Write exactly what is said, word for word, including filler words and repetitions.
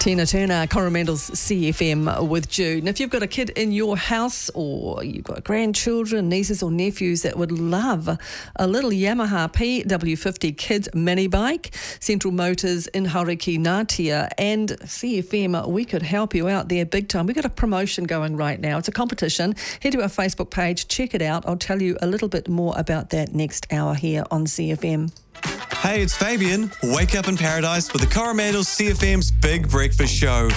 Tina Turner, Coromandel's C F M with Jude. And if you've got a kid in your house or you've got grandchildren, nieces or nephews that would love a little Yamaha P W fifty kids mini bike, Central Motors in Hauriki Ngātia and C F M, we could help you out there big time. We've got a promotion going right now. It's a competition. Head to our Facebook page, check it out. I'll tell you a little bit more about that next hour here on C F M. Hey, it's Fabian. Wake up in paradise with the Coromandel C F M's Big Breakfast Show.